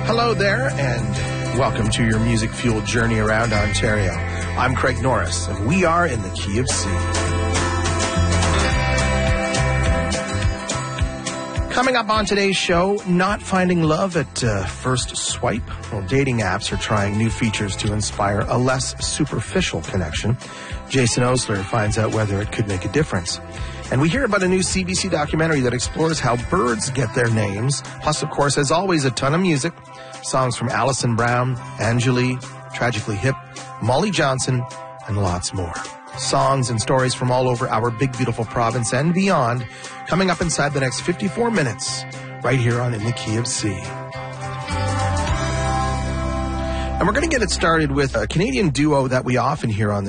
Hello there, and welcome to your music-fueled journey around Ontario. I'm Craig Norris, and we are in the Key of C. Coming up on today's show, not finding love at first swipe. Well, dating apps are trying new features to inspire a less superficial connection. Jason Osler finds out whether it could make a difference. And we hear about a new CBC documentary that explores how birds get their names. Plus, of course, as always, a ton of music. Songs from Alison Brown, Angeli, Tragically Hip, Molly Johnson, and lots more. Songs and stories from all over our big, beautiful province and beyond, coming up inside the next 54 minutes, right here on In the Key of C. And we're going to get it started with a Canadian duo that we often hear on